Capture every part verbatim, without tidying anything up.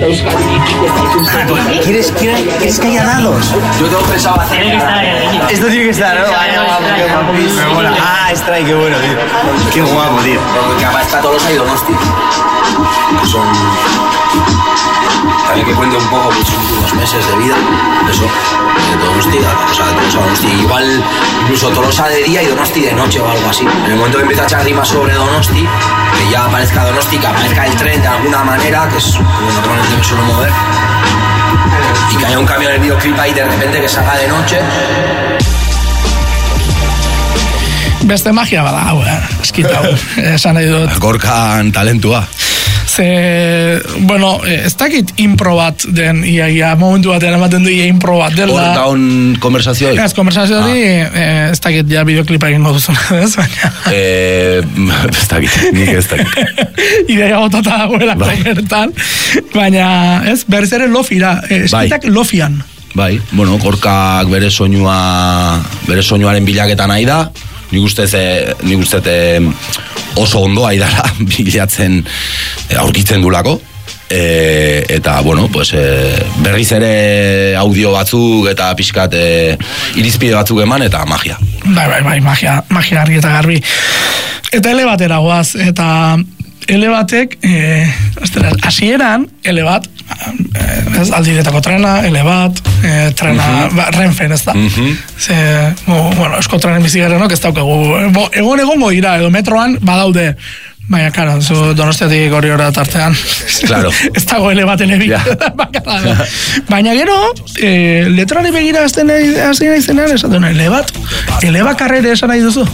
¿Quieres, quieres, ¿Quieres que haya dados? Yo tengo pensado hacer... Esto tiene que estar, ¿no? Vaya, vamos, qué guapísimo. Me mola. Ah, strike, qué bueno, tío. Qué guapo, tío. Porque además está Tolosa y Donosti. Que son... También que cuente un poco pues, unos meses de vida. Eso, de Donosti, o sea, de Tolosa, Donosti. Igual, incluso Tolosa de día y Donosti de noche o algo así. En el momento que empieza a echar rimas sobre Donosti, que ya aparezca Donosti, que aparezca el tren de alguna manera, que es como normalmente me suelo mover. Y que haya un cambio en el videoclip ahí de repente que salga de noche. Beste magia bada, hau, eskita, esan nahi dut. Gorkan talentua. Ze, bueno, ez dakit impro bat den, ia, ia, momentu batean ematen du ia impro bat dela. Hor daun konversazio hori? Ez, konversazio hori, ah. ez dakit ja bideoklipa egingo duzuna, ez, baina. Eh, ez dakit, nik ez dakit. Ideia botata dagoela konbertan, baina, ez, berriz ere lofira, eskitak lofian. Bai, bueno, Gorkak bere soinua, bere soinuaren bilaketa nahi da, nik ustez, nik ustez oso ondo aidara bilatzen aurkitzen dulako. E, eta, bueno, pues, e, berriz ere audio batzuk eta pixkat e, irizpide batzuk eman eta magia. Bai, bai, bai, magia, magia argi eta garbi. Eta ele batera goaz, eta ele batek, e, hasieran ele bat, ez, aldiretako trena, ele bat, e, trena, uh-huh. ba, Renfen, ez da. Uh-huh. Ze, bo, bueno, esko trenen bizigarenok ez daukagu. Bo, egon egongo dira, edo metroan badaude. Baina, karo, zu Donostiatik hori hori tartean. Claro. Ez dago ele bat elebi. Baina gero, e, letrari begira azten hasi nahi zenean, esaten nahi, ele bat, ele bat karrere esan nahi duzu?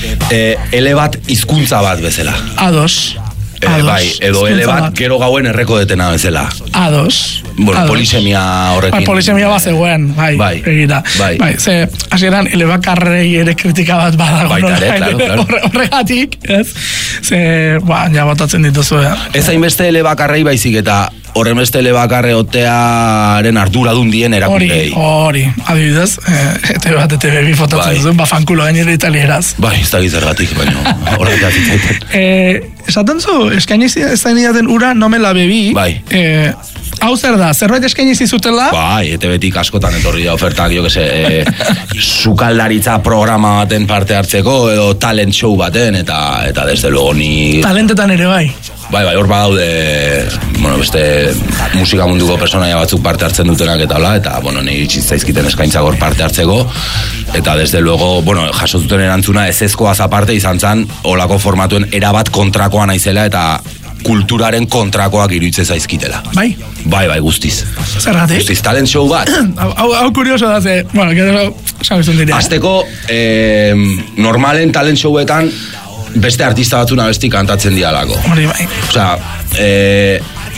E, ele bat hizkuntza bat bezala. Ados. Eh, bai, edo ele bat gero gauen erreko detena bezala. Ados. Bueno, Ados. polisemia horrekin. Bai, polisemia bat zegoen, bai, bai, egira. Bai. Bai, ze, hasieran ele bat karrei ere kritika bat badago. Baita ere, claro, claro. Horregatik, ez? Ze, ba, ja botatzen dituzu. Ez hainbeste ele bakarrei baizik eta horren beste ele bakarre otearen arduradun dien erakundei. Hori, hori, adibidez, e te bat, e te bebi fotatzen duzu, ba, fankulo gainera italieraz. Bai, ez da gizergatik, baina horretatik zaiten. Eh, esaten zu, eskaini zainidaten ura no me la bebi. Bai. Eh, hau zer da, zerbait eskaini zizutela? Bai, E T Betik askotan etorri da ofertak, jo que se, e, sukaldaritza programa baten parte hartzeko, edo talent show baten, eta eta desde luego ni... Talentetan ere bai. Bai, bai, hor badaude, bueno, beste musika munduko personaia batzuk parte hartzen dutenak eta hola, eta, bueno, nire itxiztaizkiten eskaintzak hor parte hartzeko, eta desde luego, bueno, jaso zuten erantzuna ezezkoaz aparte izan zan, holako formatuen erabat kontrakoa naizela, eta kulturaren kontrakoak iruditzen zaizkitela. Bai? Bai, bai, guztiz. Zergatik? Guztiz, talent show bat. Hau, hau kurioso da, ze, bueno, gero, sabizun direa. Azteko, eh, normalen talent showetan, beste artista batzuna besti kantatzen dialako. Hori bai. Osea, eh,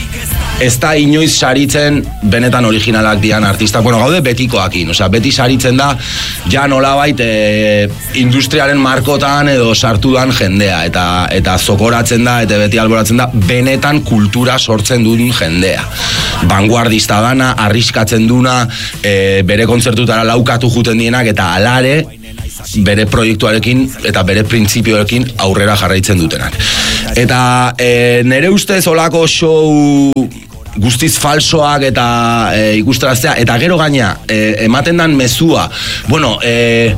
ez da inoiz saritzen benetan originalak dian artista. Bueno, gaude betikoakin, osea, beti saritzen da ja nolabait e, industriaren markotan edo sartudan jendea, eta eta zokoratzen da, eta beti alboratzen da, benetan kultura sortzen duen jendea. Vanguardista dana, arriskatzen duna, e, bere kontzertutara laukatu juten dienak, eta alare, bere proiektuarekin eta bere printzipioekin aurrera jarraitzen dutenak. Eta e, nere ustez olako show guztiz falsoak eta e, ikustaraztea, eta gero gaina e, ematen dan mezua, bueno, e,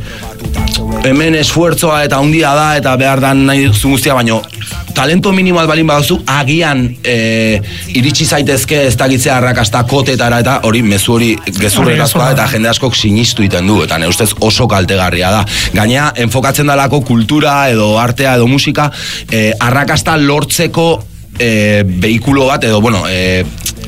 hemen esfuertzoa eta handia da eta behar dan nahi duzu guztia, baino talento minimal balin baduzu, agian e, iritsi zaitezke ez dakitzea arrakasta kotetara, eta hori mezu hori gezurrerazkoa eta jende askok sinistu iten du, eta ne ustez oso kaltegarria da. Gainea, enfokatzen dalako kultura edo artea edo musika e, arrakasta lortzeko e, behikulo bat edo, bueno, e,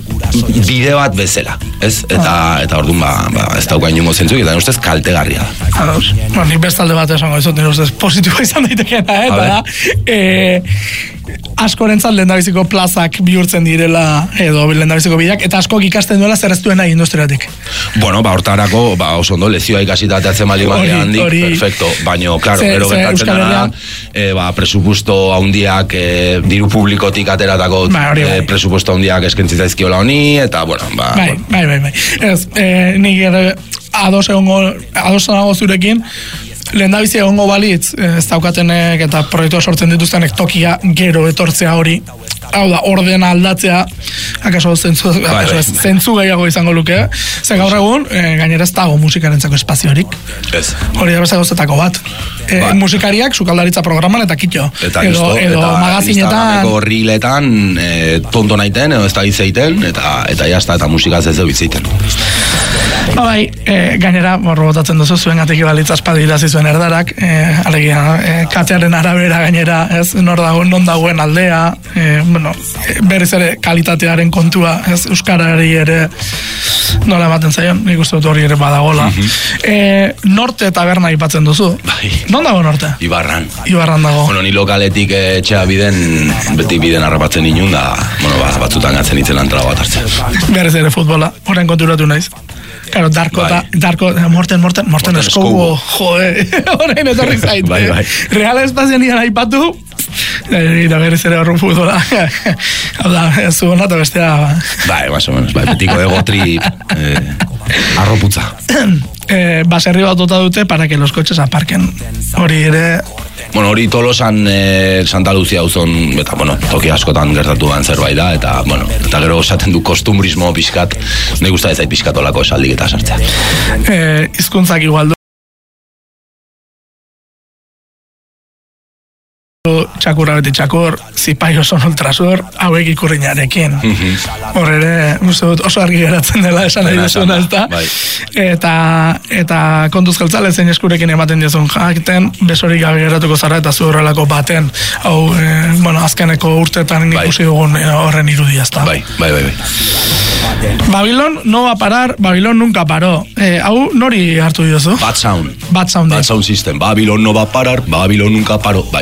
bide bat bezala, ez? Eta, eta orduan, ba, ba, ez dauka inungo zentzuk, eta ustez kaltegarria da. Ados. Bueno, nik bestalde bat esango izot, nire ustez positiboa izan daitekeena, eh? Eta da, eh, askorentzat lehendabiziko plazak bihurtzen direla, edo lehendabiziko bideak, eta askok ikasten duela zer ez duena industriatik. Bueno, ba, hortarako, ba, oso ondo, lezioa ikasitateatzen bali bali handik, perfecto, baino, klaro, gero gertatzen dena, e, ba, presupuesto handiak, e, diru publikotik ateratako ba, e, presupuesto handiak eskentzitzaizkiola honi, eta, bueno, ba... Bai, bai, bai, bai. Ez, e, nik ere ados egongo, ados nago zurekin, lehendabizi egongo balitz, ez daukatenek eta proiektua sortzen dituztenek tokia gero etortzea hori, hau da, ordena aldatzea, akaso zentzu, bai, akaso bai. zentzu gehiago izango luke, ze gaur egun, e, gainera ez dago musikarentzako espaziorik. Ez. Hori da beste gauzetako bat. E, Bai. Musikariak sukaldaritza programan eta kitxo. Eta edo, listo, edo eta magazinetan. Instagrameko riletan e, tonto naiten, edo ez da itzeiten, eta, eta jazta, eta musikaz ez dugu itzeiten. Ba bai, e, gainera, borro botatzen duzu, zuen gatik balitz aspaldi irazi zuen erdarak, e, alegia, e, katearen arabera gainera, ez, nor dago, non dagoen aldea, e, bueno, e, berriz ere kalitatearen kontua, ez, euskarari ere nola ematen zaion, nik uste dut hori ere badagola. e, norte taberna aipatzen duzu. Bai. Non dago norte? Ibarran. Ibarran dago. Bueno, ni lokaletik etxea biden, beti biden harrapatzen inun, da, bueno, ba, batzutan gatzen itzen lantra bat hartzen. Berriz ere futbola, horren konturatu naiz. Claro, Darko, Bai. da, Darko, morten, morten, morten Morten eskobo, jode, horrein etorri zait. Bai, bai. Real espazioan ian aipatu, eta berriz ere horren futbola. Hau da, ez zu hona eta bestea. Bai, más o menos, bai, betiko ego trip, eh, arroputza. eh, baserri bat dota dute para que los coches aparquen. Hori ere, Bueno, hori Tolosan eh, Santa Lucia auzon, eta, bueno, toki askotan gertatu den zerbait da, eta, bueno, eta gero esaten du kostumbrismo pixkat, nahi gusta ez zait pixkat olako esaldik eta sartzea. eh, hizkuntzak igual du. Txakurra beti txakur, zipaio son ultrasur, hauek ikurriñarekin. Hor ere, uste dut oso argi geratzen dela esan nahi Dena duzuna, esan ez da, da? bai. Eta, eta kontuz jeltzale zein eskurekin ematen diozun jakten, besorik gabe geratuko zara eta zu horrelako baten, hau, e, bueno, azkeneko urteetan Bai. ikusi dugun e, horren irudia, ez da? Bai, bai, bai, bai. Babilon no va a parar, Babilon nunca paró. Eh, hau nori hartu diozu? Bad Sound. Bad Sound. Bad Sound System. Babilon no va a parar, Babilon nunca paró. Bai.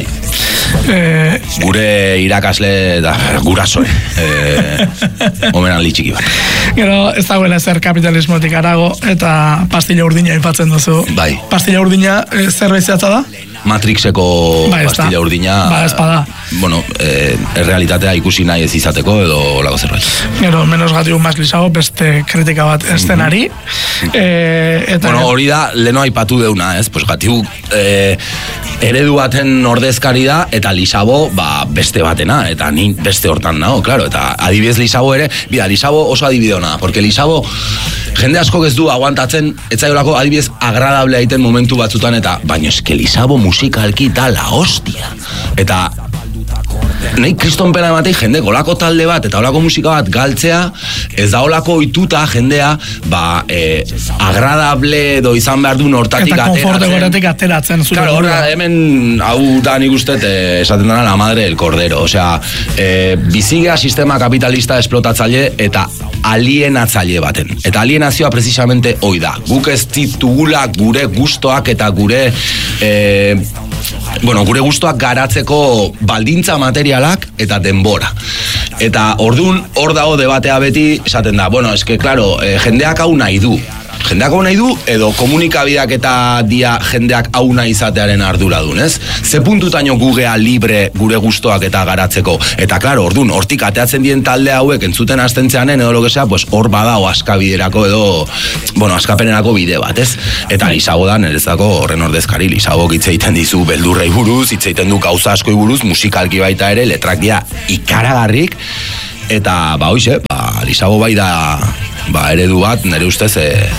Eh, Gure irakasle da gurasoe. Eh, omenan litxiki bat. Gero ez dagoela zer kapitalismotik arago eta pastilla urdina aipatzen duzu. Bai. Pastilla urdina eh, zerbait zehatza da? Matrixeko Ba, ez da. pastilla urdina. Ba, ez bada. Bueno, eh, errealitatea ikusi nahi ez izateko edo olako zerbait. Gero, menos gatiuk mas lisago, beste kritika bat estenari. Eh, eta Bueno, hori da, leno aipatu deuna, ez? Pues gatiu eh, eredu baten ordezkari da, eta Lisabo, ba, beste batena, eta ni beste hortan nago, claro, eta adibidez Lisabo ere, bida, Lisabo oso adibide hona da, porque Lisabo, jende asko ez du aguantatzen, etzaiolako adibidez agradable aiten momentu batzutan, eta, baina eske Lisabo musikalki da la hostia. Eta, nahi kriston pena ematei jende olako talde bat eta olako musika bat galtzea, ez da olako oituta jendea, ba, eh, agradable edo izan behar duen hortatik eta ateratzen. konforte goretik ateratzen. zure Claro, burua. horra, hemen, hau da nik uste, eh, esaten dena la madre del cordero. Osea, eh, bizigea sistema kapitalista esplotatzaile eta alienatzaile baten. Eta alienazioa precisamente hoi da. Guk ez ditugula gure gustoak eta gure... Eh, bueno, gure gustoak garatzeko baldintza materialak eta denbora. Eta ordun hor dago debatea beti esaten da, bueno, eske, claro, eh, jendeak hau nahi du. Jendeak hau nahi du, edo komunikabideak eta dia jendeak hau nahi izatearen arduradun, ez? Ze puntutaino gugea libre gure gustoak eta garatzeko. Eta, klaro, ordun, hortik ateatzen dien talde hauek entzuten astentzeanen edo lo que sea, pues hor badao askabiderako edo, bueno, askapenerako bide bat, ez? Eta Lisabo da, nerezako horren ordezkari, Lisabo hitz egiten dizu beldurrei buruz, hitz egiten du gauza askoi buruz, musikalki baita ere, letrak dira ikaragarrik, eta, ba, hoize, ba, Lisabo bai da, ba, eredu bat, nire ustez, e,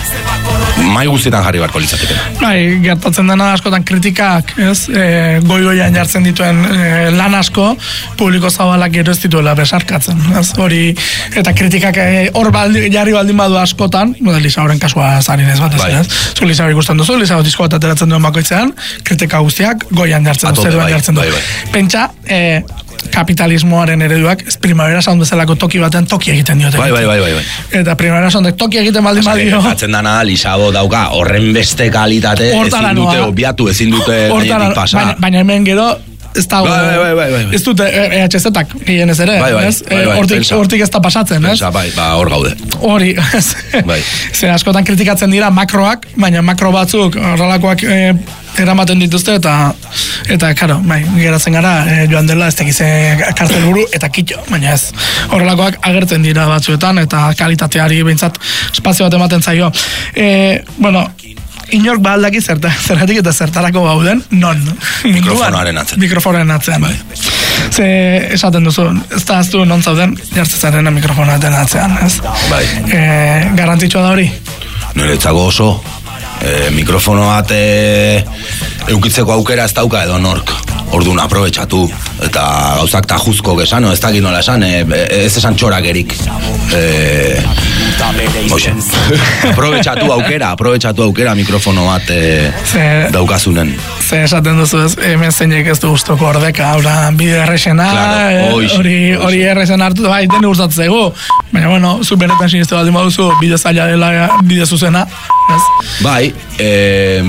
mai guztietan jarri barko litzateke. Bai, gertatzen dena askotan kritikak, ez? E, goi-goian jartzen dituen e, lan asko, publiko zabalak gero ez dituela besarkatzen, ez? Hori, eta kritikak e, hor baldi, jarri baldin badu askotan, bueno, Lisaboren kasua zarin ez bat, ez? Bai. ez? Zu Lisabo ikusten duzu, Lisabo disko bat ateratzen duen bakoitzean, kritika guztiak goian jartzen du, Atope, zeruan bai, jartzen du. bai, bai. Pentsa, e, kapitalismoaren ereduak, ez Primavera Sound bezalako toki baten toki egiten diote. Bai, bai, bai, bai, bai. Eta Primavera Soundek toki egiten baldin badio. Gertatzen dana da, Lisabo dauka horren beste kalitate, Hortara ezin dute noa. obiatu, ezin dute Hortara, gainetik pasa. baina, baina hemen gero ez dago, Bai, bai, bai, bai, bai. ez dute E H Z-ak gehienez ere, Bai, bai, ez? bai, bai, Eh, hortik, pentsa. hortik ez da pasatzen, ez? Pentsa, bai, ba, hor gaude. Hori, ez? Bai. Ze askotan kritikatzen dira makroak, baina makro batzuk horrelakoak eh, eramaten dituzte eta eta karo, bai, geratzen gara eh, joan dela ez tekize kartelburu eta kitxo, baina ez. Horrelakoak agertzen dira batzuetan eta kalitateari behintzat espazio bat ematen zaio. Eh, bueno, inork baldaki zerta, zergatik eta zertarako gauden, non. Mikrofonoaren atzean. Mikrofonoaren atzean. Bai. Ze esaten duzu, ez da aztu non zauden, jartzezaren mikrofonoaren atzean, ez? Bai. E, garrantzitsua da hori? Niretzako oso, e, mikrofono bat e, eukitzeko aukera ez dauka edo nork. Orduan aprobetxatu, eta gauzak tajuzko esan, ez dakit nola esan, e, ez esan txorakerik. E, Oxe, aprobetxatu aukera, aprobetxatu aukera mikrofono bat e, ze, daukazunen. Ze esaten duzu ez, hemen zeinek ez du guztoko ordeka, haura, bide errexena, hori claro, hori errexen hartu, bai, dene gustatzen zaigu, baina bueno, zu benetan sinizte bat duzu, bide zaila dela, bide zuzena, ez? Bai, e,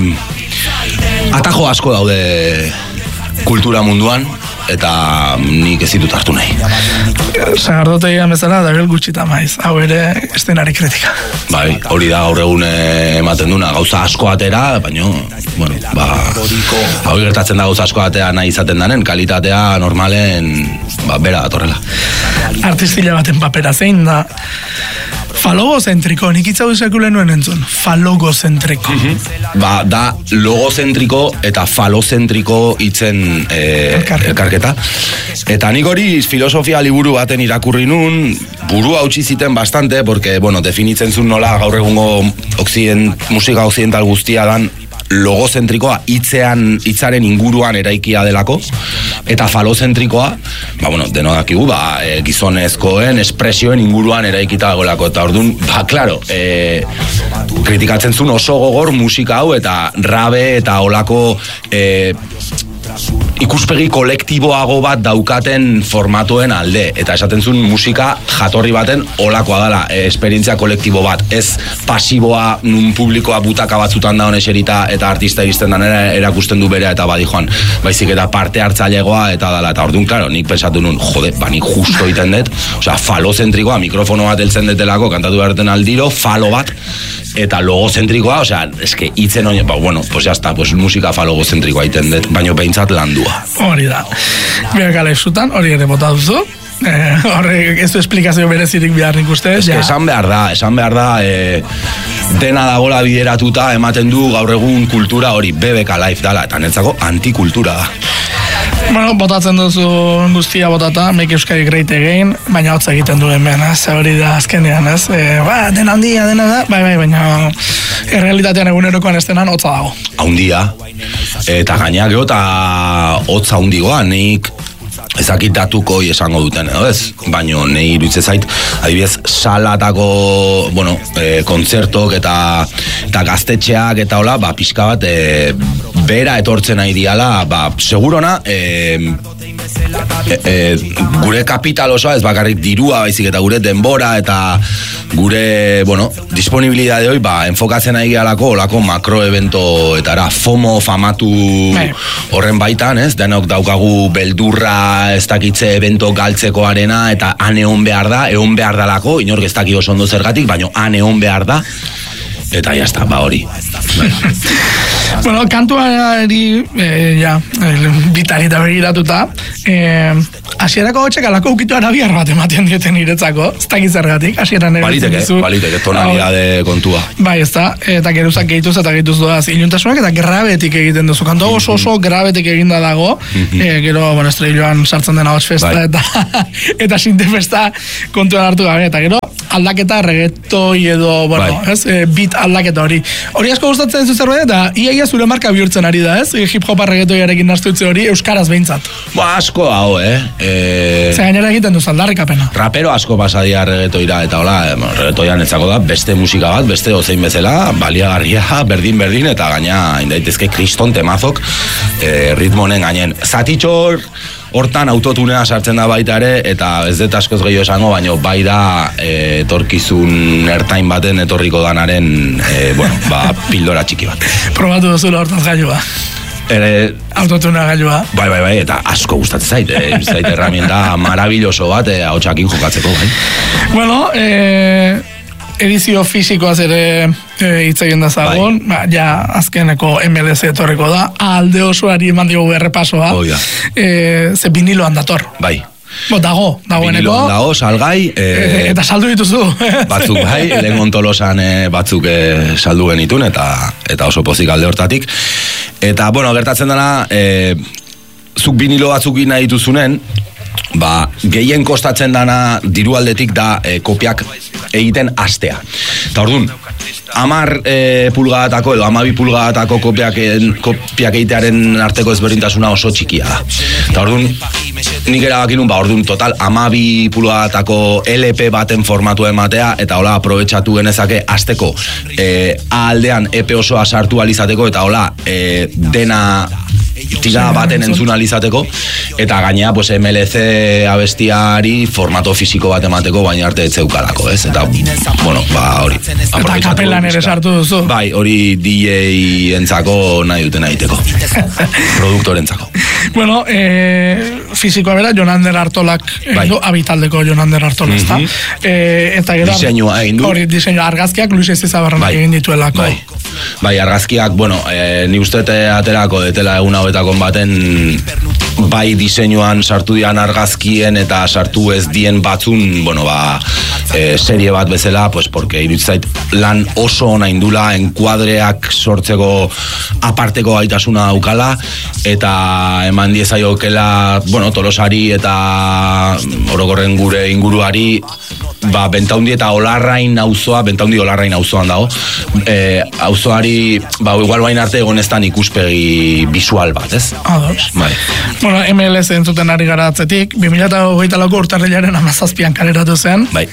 atajo asko daude kultura munduan, eta nik ez ditut hartu nahi. Sagardote egan bezala, da gel gutxita maiz, hau ere estenari kritika. Bai, hori da gaur egun ematen duna, gauza asko atera, baina, bueno, ba, hau gertatzen da gauza asko atera nahi izaten danen, kalitatea normalen, ba, bera datorrela. Artistila baten papera zein da, falogozentriko, nik itzau izakule nuen entzun, falogozentriko. Mm-hmm. Ba, da logozentriko eta falozentriko itzen eh, elkarketa. Eta nik hori filosofia liburu baten irakurri nun, buru hautsi ziten bastante, porque, bueno, definitzen zuen nola gaur egungo occident, musika occidental guztia dan logozentrikoa hitzean hitzaren inguruan eraikia delako, eta falozentrikoa, ba, bueno, deno dakigu, ba, e, gizonezkoen espresioen inguruan eraikita dagoelako, eta orduan, ba, klaro, e, kritikatzen zuen oso gogor musika hau, eta rabe, eta olako e, ikuspegi kolektiboago bat daukaten formatuen alde, eta esaten zuen musika jatorri baten olakoa dela, e, esperientzia kolektibo bat, ez pasiboa nun publikoa butaka batzutan da honeserita eta artista iristen dan erakusten du berea eta badi joan, baizik eta parte hartzailegoa eta dala, eta orduan, klaro, nik pensatu nun, jode, ba, nik justo iten dut, osea, falozentrikoa, mikrofono bat heltzen detelako, kantatu beharten aldiro, falo bat, eta logozentrikoa, osea, eske hitzen oin, ba, bueno, pues ya está, pues musika falogozentrikoa iten dut, baino behintzat landua. Hori da. Biak alexutan, hori ere bota duzu. Eh, horre, ez du esplikazio berezirik behar nik uste. Ez ja. Esan behar da, esan behar da, eh, dena dagola bideratuta ematen du gaur egun kultura hori B B K Life dala, eta netzako antikultura da. Bueno, botatzen duzu guztia botata, Make Euskadi Great Again, baina hotza egiten du hemen, ez, hori da azkenean, ez, e, ba, dena handia, dena da, bai, bai, baina errealitatean egunerokoan estenan hotza dago. Haundia, eta gainak gero eta hotza hundigoa, nik ezakitatuko esango duten, edo ez? Baina nahi iruditzen zait, adibidez, salatako, bueno, e, kontzertok eta, eta gaztetxeak eta hola, ba, pixka bat, e, bera etortzen nahi diala, ba, segurona, e, e, e, gure kapital osoa, ez bakarrik dirua, baizik eta gure denbora, eta gure, bueno, disponibilidade hoi, ba, enfokatzen nahi gehalako, olako makroeventoetara, FOMO famatu horren baitan, ez? Denok daukagu beldurra, ez dakitze evento galtzeko arena, eta han egon behar da, egon behar dalako, inork ez daki oso ondo zergatik, baina han egon behar da, eta jazta, ba hori. Bueno, kantuari, eh, ja, bitarita begiratuta, eh, asierako hotxek alako ukitu arabiar bat ematen dieten iretzako, ez dakit zergatik, asieran ere. Baliteke, baliteke, tonalidade kontua. Bai, ez da, eta geruzak gehituz eta gehituz doaz iluntasunak, eta grabetik egiten duzu, kantu oso oso grabetik eginda dago, eh, gero, bueno, estrelloan sartzen dena hotz festa, bai. eta, eta sinte festa kontuan hartu gabe, eta gero, aldaketa reggaetoi edo, bueno, bai. ez, e, beat aldaketa hori. Hori asko gustatzen zu zerbait, eta iaia zure marka bihurtzen ari da, ez? Hip-hopa reggaetoiarekin nastutze hori, euskaraz behintzat. Ba, asko hau, eh? E... Zer gainera egiten duz, aldarrikapena. Rapero asko pasadia reggaetoira, eta hola, reggaetoian etzako da, beste musika bat, beste ozein bezala, baliagarria, berdin-berdin, eta gaina, indaitezke kriston temazok, e, ritmonen gainen. Zatitxor, hortan autotunea sartzen da baita ere, eta ez dut askoz gehiago esango, baina bai da e, etorkizun ertain baten etorriko danaren, e, bueno, ba, pildora txiki bat. Probatu duzula hortaz gailua. Ere, autotuna gailua. Bai, bai, bai, eta asko gustatzen zait, eh? Zait herramienta maravilloso bat, eh, ahotsakin jokatzeko, bai. Bueno, eh... edizio fisikoaz ere hitz egin dezagun, bai. Ba, ja azkeneko M L C etorriko da, alde osoari eman diogu errepasoa, oh, ja. e, ze viniloan dator. Bai. Bo, dago, dagoeneko. Vinilo dago, salgai. E, eta saldu dituzu. Batzuk bai, lehen Tolosan e, batzuk e, saldu genitun, eta eta oso pozik alde hortatik. Eta, bueno, gertatzen dena, e, zuk vinilo batzuk gina dituzunen, ba, gehien kostatzen dana diru aldetik da e, kopiak egiten astea. Eta orduan, amar e, pulgadatako edo amabi pulgadatako kopiak, kopiak egitearen arteko ezberdintasuna oso txikia da. Eta orduan, nik erabakinun, ba, orduan, total, amabi pulgadatako L P baten formatua ematea, eta hola, aprobetxatu genezake asteko e, A aldean E P osoa sartu alizateko, eta hola, e, dena tira baten entzun alizateko, eta gainea, pues, M L C abestiari formato fisiko bat emateko, baina arte etzeukalako, ez? Eta, bueno, ba, hori. Eta kapelan ere sartu duzu. Bai, hori D J entzako nahi duten egiteko. Produktorentzako. Bueno, eh, fisikoa bera, Jonander Artolak, bai. Edo, abitaldeko Jonander Artola, ezta? Mm -hmm. eh, eta gero... Diseinua egin du. Hori, diseinua, argazkiak Luis Ezizabarrenak bai. Egin dituelako. Bai. Bai, argazkiak, bueno, eh, ni ustete aterako detela egun hauetakon baten bai diseinuan sartu dian argazkien eta sartu ez dien batzun, bueno, ba, eh, serie bat bezala, pues, porque irutzait lan oso ona indula, enkuadreak sortzeko aparteko gaitasuna daukala, eta eman diezaiokela, bueno, Tolosari eta orokorren gure inguruari, ba, Bentaundi eta Olarrain auzoa, Bentaundi Olarrain auzoan dago, eh, auzoari, ba, igual bain arte egonestan ikuspegi visual bat, ez? Ados. Bai. Bueno, M L S entzuten ari gara atzetik, bi mila hogeita lauko urtarrilaren hamazazpian kaleratu zen. Bai.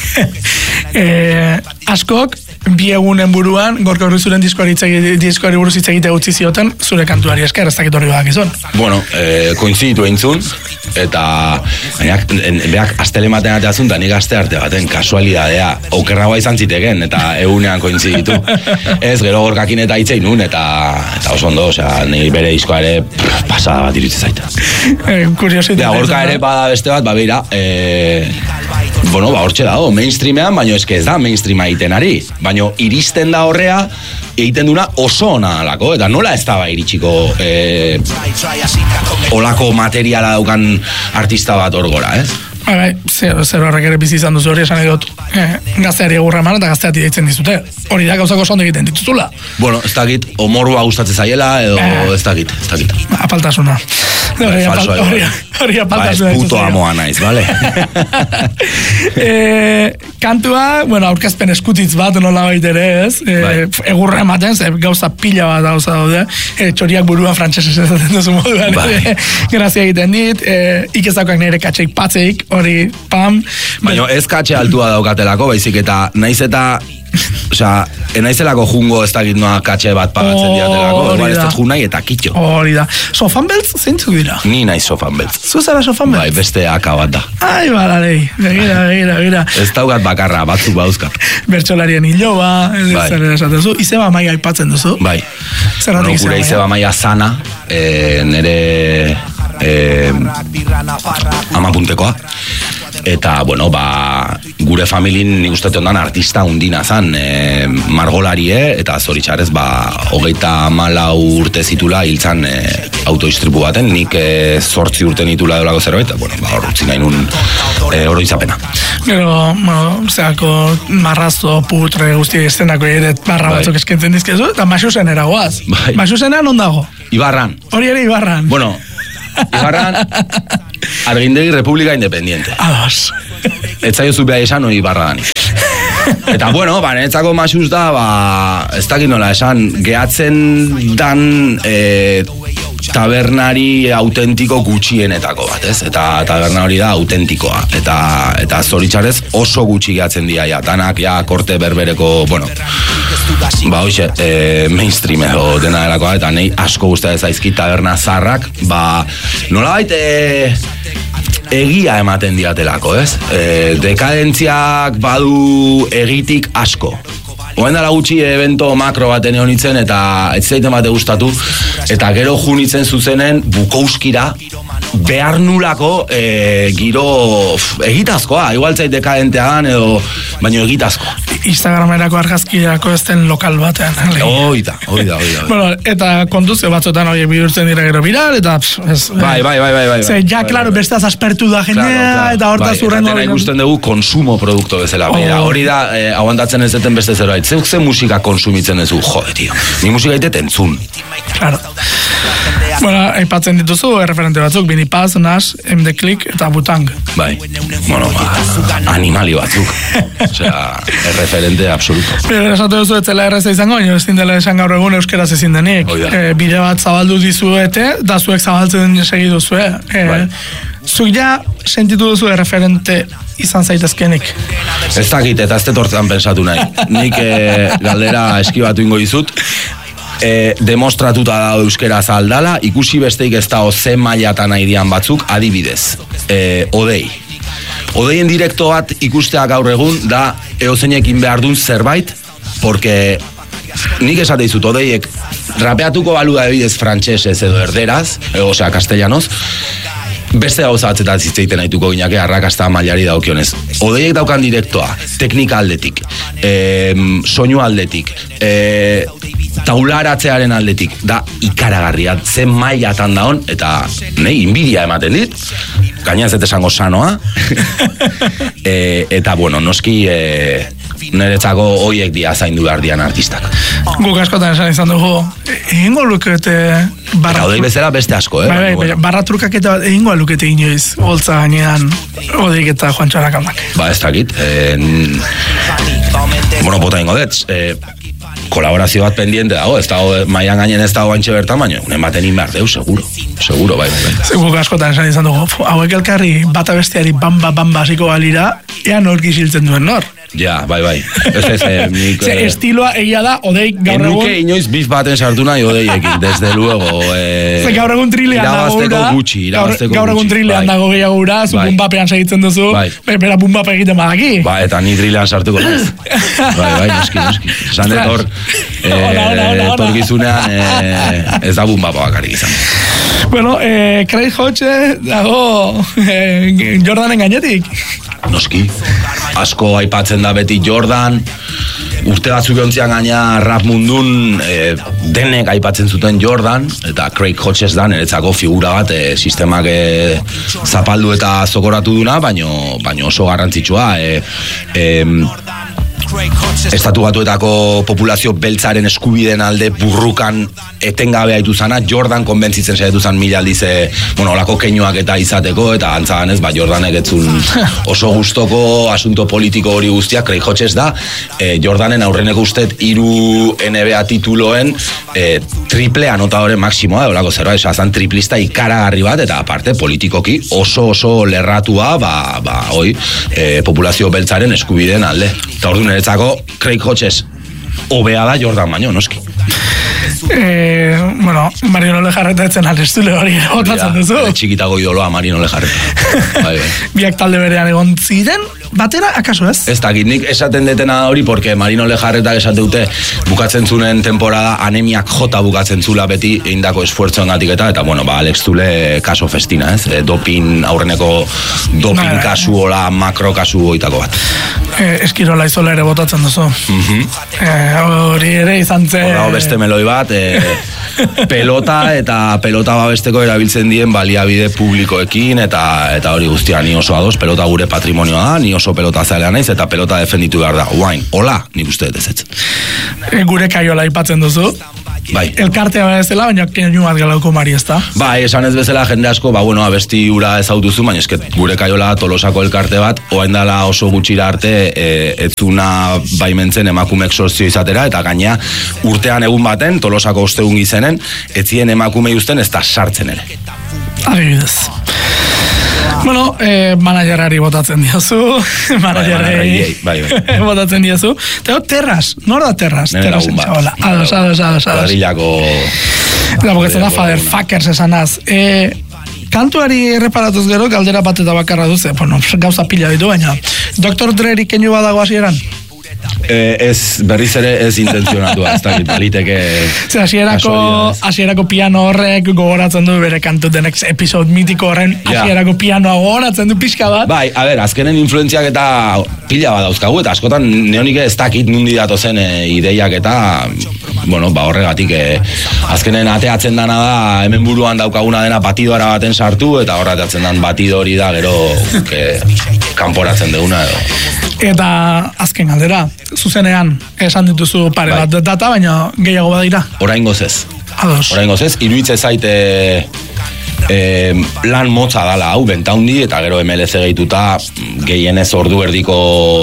e, askok, bi egunen buruan, Gorka Urrizuren diskoari, diskoari buruz hitz egite utzi zioten, zure kantuari esker, ez dakit horri badak izan. Bueno, eh, koinziditu eintzun, eta beak, beak astele maten ateazun, eta nik aste arte baten kasualidadea okerragoa izan ziteken, eta egunean koinziditu. Ez, gero Gorkakin eta hitzei nun, eta, eta oso ondo, osea, niri bere diskoa ere pff, pasada bat iruditzen zaita. Eh, Kuriositate. Gorka ere bada beste bat, ba beira, eh, bueno, ba hortxe dago, mainstreamean, baino eske ez da mainstreama egiten ari, baino iristen da horrea, egiten duna oso ona alako, eta nola ez da ba iritsiko eh, olako materiala daukan artista bat hor gora, ez? Bai, bai, zer, zer horrek ere bizi izan duzu hori esan edot. Eh, gazteari egurra eman eta gazteati deitzen dizute. Hori da gauzako oso ondo egiten dituzula. Bueno, ez dakit, omorua gustatzen zaiela, edo eh. ez dakit, ez dakit. Apaltasuna. Hori apaltasuna. Ba, ez puto amoa naiz, bale? eh, kantua, bueno, aurkezpen eskutitz bat nola baitere ez. Eh, bai. Egurra ematen, ze gauza pila bat gauza daude. Eh, txoriak buruan frantsesez ezaten duzu moduan. Bai. Grazia egiten dit. Eh, ikezakak nire katxeik patzeik. Hori, pam. Baina ez katxe altua daukatelako, baizik eta naiz eta, osea, enaizelako jungo ez dakit noa katxe bat pagatzen oh, diatelako, igual ez dut junai eta kitxo. Hori da. Sofan beltz, zeintzuk dira? Ni naiz sofan beltz. Zuzara sofan beltz? Bai, beste aka bat da. Ai, balarei, begira, begira, begira. Ez daukat bakarra, batzuk bauzkat. Bertxolarien hiloba, bai. Zer esaten duzu, izeba maia aipatzen duzu. Bai. Zerratik bueno, gure izeba maia zana, e, nere... Eh, amapuntekoa eta bueno, ba, gure familin nik uste ondan artista undina zan, e, margolarie eta zoritxarez ba, hogeita malau urte zitula hiltzan e, autoistripu baten, nik e, zortzi urte nitula dolako zerbait, eta bueno, ba, horretzi nahi nun e, oroitzapena. Gero, bueno, zeako marrazo, putre, guzti estenako ere barra bai. Batzuk eskentzen dizkezu, eta Maxusen eragoaz. Bai. Maxusena non dago? Ibarran. Hori ere Ibarran. Bueno, Ibarran, Argindegi Republika Independiente. Ados. Ez zaiozu behar esan hori Ibarra dani. Eta bueno, ba, niretzako Maxus da, ba, ez dakit nola esan, gehatzen dan e, tabernari autentiko gutxienetako bat, ez? Eta taberna hori da autentikoa. Eta, eta zoritxarez oso gutxi gehatzen dira, ja, danak, ja, korte berbereko, bueno, ba, hoxe, e, mainstream edo dena delakoa, eta nahi asko guztia ez aizki taberna zarrak, ba, nolabait, e, egia ematen diatelako, ez? E, dekadentziak badu egitik asko. Oen dala gutxi evento makro baten egon itzen, eta ez zaiten bate gustatu, eta gero junitzen zuzenen Bukowskira behar nulako e, giro f, egitazkoa, igual zait dekadentean edo baino egitazkoa. Instagramerako argazkiako ez den lokal batean. Oida, oida, oida. Bueno, eta kontuzio batzuetan hori bihurtzen dira gero viral, eta... Ez, bai, bai, bai, bai, bai. Ze, ja, bai, klaro, bai, bestaz aspertu da jendea, claro, claro. Eta hortaz bai, urrengo... Eta dena ikusten dugu konsumo produkto bezala. Oh. Bera, hori da, eh, aguantatzen ez deten beste zerbait. Zeuk ze musika konsumitzen duzu, jode, tio. Ni musika itet entzun. Claro. Bueno, aipatzen dituzu, referente batzuk, Bini Paz, Nash, M D Click eta Butang. Bai, bueno, ba, animali batzuk. Osea, referente absoluto. Pero esate duzu etzela erreza izango, nio ezin dela esan gaur egun euskeraz ezin denik. E, bide bat zabaldu dizuete, da zuek zabaltzen segi duzue. E, bai. Zuk ja sentitu duzu referente izan zaitezkenik? Ez dakit, eta ez tetortzen pensatu nahi. Nik e, galdera eskibatu ingo dizut, E, demostratuta da euskera zaldala, ikusi besteik ez da oze mailatan nahi dian batzuk, adibidez, e, Odei. Odeien direkto bat ikustea gaur egun da eozeinekin behar duen zerbait, porque nik esate dizut, Odeiek rapeatuko balu da adibidez frantsesez edo erderaz, e, osea, castellanoz, beste gauza batzetan zitzeiten haituko ginake arrakasta mailari daukionez. Odeiek daukan direktoa, teknika aldetik, e, soinu aldetik, e, taularatzearen aldetik, da ikaragarria, zen mailatan daun, eta nahi, inbidia ematen dit, gaina ez esango sanoa, e, eta bueno, noski e, niretzako hoiek dia zaindu behar dian artistak. Guk askotan esan izan dugu, egingo lukete barra... Eta Odei bezala beste asko, eh? Bai, bai, bueno. Barra trukaketa egingo lukete inoiz, holtza gainean, Odeik eta Juantxo Arakaldak. Ba, ez dakit, eh, bueno, bota ingo dut, eh, kolaborazio bat pendiente dago, ez dago, maian gainen ez dago antxe bertan, baina unen baten inbehar deu, seguro, seguro, bai, bai. Guk askotan esan izan dugu, hauek elkarri bata besteari bamba, bamba hasiko balira, ea nork isiltzen duen nor. Ja, bai, bai. Ez ez, eh, nik... Ze, estiloa egia da, Odeik gaur egun... Enuke inoiz bif baten sartu nahi Odeiekin, desde luego. Eh, Ze, gaur egun trilean dago gura. Irabazteko gutxi, irabazteko gutxi. Gaur egun trilean dago gehiago gura, zu bai. Bumbapean segitzen duzu, bai. Bera bumbapa egiten badaki. Ba, eta ni trilean sartuko naiz. Bai, bai, noski, noski. Esan dut hor, etorkizunean eh, ez da bumbapa bakarik izan. Bueno, eh, Craig Hodge dago eh, Jordanen gainetik. Noski, asko aipatzen da beti Jordan, urte batzuk ontzian gaina rap mundun e, denek aipatzen zuten Jordan, eta Craig Hodges da niretzako figura bat, e, sistemak e, zapaldu eta zokoratu duna, baino, baino oso garrantzitsua. E, e, Estatu Batuetako populazio beltzaren eskubideen alde burrukan etengabe haitu zana, Jordan konbentzitzen saiatu zan mila aldiz, e, bueno, olako keinuak eta izateko, eta antzaganez, ba, Jordanek etzun oso gustoko asunto politiko hori guztia. Craig Hodges da, e, Jordanen aurreneko ustet hiru N B A tituloen e, triple anotadore maksimoa, olako zerbait, esazan triplista ikaragarri bat, eta aparte politikoki oso oso lerratua, ba, ba, oi, e, populazio beltzaren eskubideen alde. Eta ordu niretzako Craig Hodges hobea da Jordan baino, noski. Eh, bueno, Marino Lejarreta etzen alestule hori botatzen duzu. Ja, txikitago idoloa Marino Lejarreta. Bai, bai. Biak talde berean egon ziren, batera, akaso ez? Ez dakit, nik esaten detena hori, porque Marino Lejarreta esate dute bukatzen zunen temporada anemiak jota bukatzen zula beti eindako esfuertzoengatik eta, eta bueno, ba, Alex Zule kaso festina, ez? E, dopin, aurreneko dopin nah, kasu, hola, makro kasu oitako bat. Eh, eskirola izola ere botatzen duzu. Mm-hmm. Eh, hori ere izan ze... Horra beste meloi bat, e, pelota eta pelota babesteko erabiltzen dien baliabide publikoekin, eta eta hori guztia ni oso ados, pelota gure patrimonioa da, ni oso pelota zalea naiz, eta pelota defenditu behar da. Guain, hola, nik uste dut ez. E, gure kaiola aipatzen duzu. Bai. Elkartea bezala, baina keinu bat galauko mari ez da. Bai, esan ez bezala jende asko, ba, bueno, abesti ura ezautuzu, baina esket gure kaiola Tolosako elkarte bat, oain dala oso gutxira arte, e, etzuna baimentzen emakumeek sortzio izatera, eta gaina urtean egun baten, Tolosako ostegun gizenen, etzien emakumei usten ez da sartzen ere. Adibidez. Bueno, eh, managerari botatzen diozu, managerari bai, bai, bai. botatzen diozu. Teo, Terras, nor da Terras? Terras entxabola. Ados, ados, ados. Kuadrillako... Da, boketzen da, fatherfuckers esanaz. Eh, kantuari erreparatuz gero, galdera bat eta bakarra duze. Bueno, gauza pila ditu, baina. doktor Drerik keinu badago hasieran? Eh, ez, berriz ere ez intentzionatua, ez dakit, baliteke... Zer, hasierako, hasierako piano horrek gogoratzen du bere kantu The Next Episode mitiko horren hasierako yeah. pianoa gogoratzen du pixka bat. Bai, a ber, azkenen influentziak eta pila bat dauzkagu, eta askotan neonik ez dakit nundi datozen e, ideiak eta, bueno, ba horregatik, e, azkenen ateatzen dana da, hemen buruan daukaguna dena batidoara baten sartu, eta horretatzen dan batido hori da, gero, ke, kanporatzen duguna edo. Eta azken galdera, zuzenean esan dituzu pare bai. bat data, baina gehiago badira. Oraingoz ez. Ados. Oraingoz ez, iruitze zaite e, lan motza dala hau, bentaundi, eta gero M L C gehituta gehienez ordu erdiko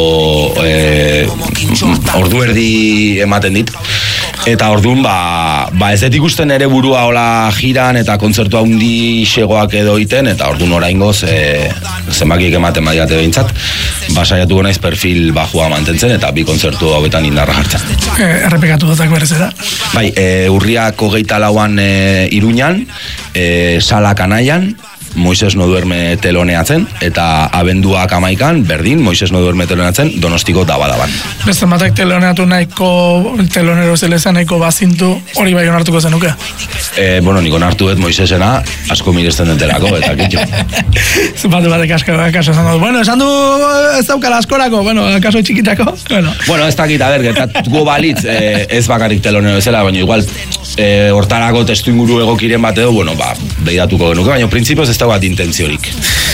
e, ordu erdi ematen dit. Eta orduan, ba, ba ez dut ikusten ere burua hola jiran eta kontzertu handi xegoak edo iten, eta orduan oraingoz e, zenbakiek ematen badiate behintzat, ba saiatuko naiz perfil bajua mantentzen eta bi kontzertu hauetan indarra jartzen. E, errepikatu dutak berez da? Bai, e, urriak hogeita lauan e, Iruñan, e, Sala Kanaian, Moises no duerme teloneatzen, eta abenduak amaikan, berdin, Moises no duerme teloneatzen, Donostiko Dabadaban. Beste batek teloneatu nahiko, telonero zeleza nahiko bazintu, hori bai onartuko zenuke? E, bueno, nik onartu et Moisesena, asko miresten denterako, eta kitxo. Zupatu batek asko, akaso esan du, bueno, esan du ez daukala askorako, bueno, akaso txikitako, bueno. Bueno, ez dakit, a ber, gertatuko balitz, e, ez bakarrik telonero ezela, baina igual, e, hortarako testu inguru egokiren bat edo, bueno, ba, behidatuko genuke, baina printzipioz ez bat intentziorik.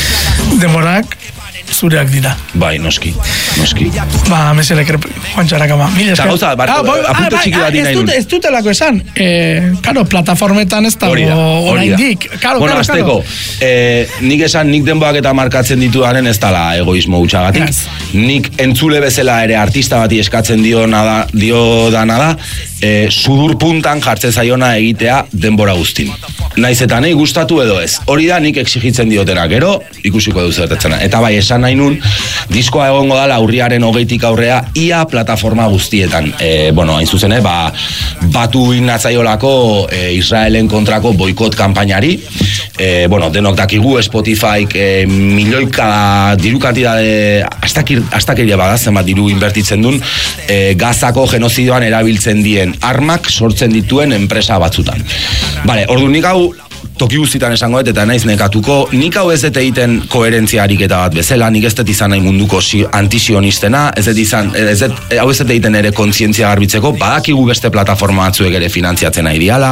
Demorak zureak dira. Bai, noski, noski. Ba, meselek Juantxarak ama. Mil esker. Gauza, barko, ah, apunto txiki bat nahi nun. Ez dutelako esan. Eh, karo, plataformetan ez dago oraindik. Karo, bueno, karo, azteko, eh, nik esan nik denboak eta markatzen ditudaren ez dala egoismo utxagatik. Yes. Nik entzule bezala ere artista bati eskatzen dio nada, dio da nada, eh, sudur puntan jartzen zaiona egitea denbora guztin. Naiz eta nahi gustatu edo ez. Hori da nik exigitzen diotena, gero ikusiko duzu betetzena. Eta bai, esan nahi nun, diskoa egongo dala urriaren hogeitik aurrea ia plataforma guztietan. E, bueno, hain zuzene, ba, batu inatzaiolako e, Israelen kontrako boikot kanpainari. E, bueno, denok dakigu Spotify e, milioika diru kantidade astakeria bada, zenbat diru inbertitzen duen, e, Gazako genozidioan erabiltzen dien armak sortzen dituen enpresa batzutan. Vale, ordu nik hau toki guztitan esango dut eta naiz nekatuko, nik hau ez dut egiten koherentzia ariketa bat bezala, nik ez dut izan nahi munduko antisionistena, ez dut izan, ez dut, hau ez dut egiten ere kontzientzia garbitzeko, badakigu beste plataforma batzuek ere finantziatzen nahi diala,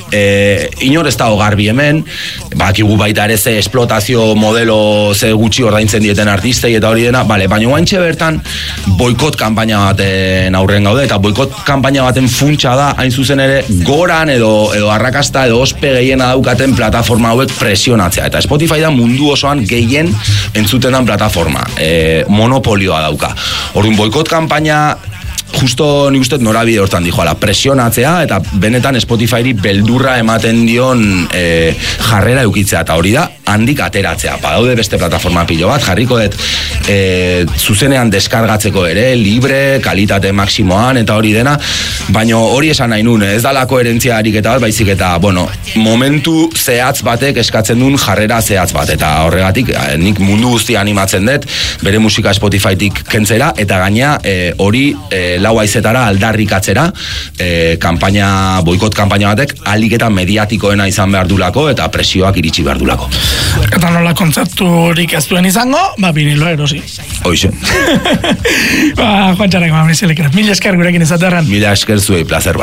e, inor ez dago garbi hemen, badakigu baita ere ze esplotazio modelo ze gutxi ordaintzen dieten artistei eta hori dena, bale, baina guantxe bertan boikot kanpaina baten aurren gaude, eta boikot kanpaina baten funtsa da, hain zuzen ere, goran edo, edo arrakasta edo ospe gehiena daukaten plataforma hauek presionatzea, eta Spotify da mundu osoan gehien entzuten dan plataforma, e, monopolioa dauka. Orduan boikot kanpaina justo nik uste norabide hortan dijoala, presionatzea eta benetan Spotifyri beldurra ematen dion e, jarrera eukitzea, eta hori da handik ateratzea. Badaude beste plataforma pilo bat, jarriko dut e, zuzenean deskargatzeko ere, libre, kalitate maksimoan eta hori dena, baina hori esan nahi nun, ez dala koherentzia ariketa bat, baizik eta, bueno, momentu zehatz batek eskatzen duen jarrera zehatz bat, eta horregatik nik mundu guztia animatzen dut, bere musika Spotifytik kentzera, eta gaina hori e, lau haizetara aldarrikatzera, e, kampaina, boikot kampaina batek ahalik eta mediatikoena izan behar dulako eta presioak iritsi behar dulako. Eta nola kontzerturik ez duen izango, ba vinilo erosi. Hoxe. Ba, Juantxarak, ma, mila esker gurekin izaterran. Mila esker zuei, placer.